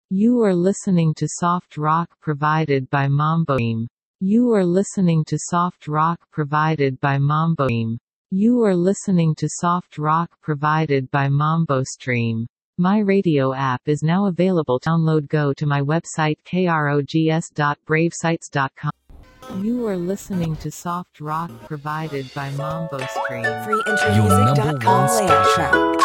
You are listening to soft rock provided by Mamboim. You are listening to soft rock provided by Mamboim. You are listening to soft rock provided by MamboStream. My radio app is now available. Download. Go to my website krogs.bravesites.com. You are listening to soft rock provided by MamboStream. Freeintromusic.com layout track.